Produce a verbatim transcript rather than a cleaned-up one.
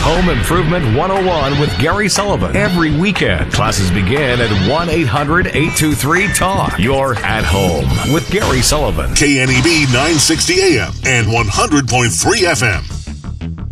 Home Improvement one oh one with Gary Sullivan. Every weekend, classes begin at one eight hundred eight two three talk. You're at home with Gary Sullivan. K N E B nine sixty A M and one hundred point three F M.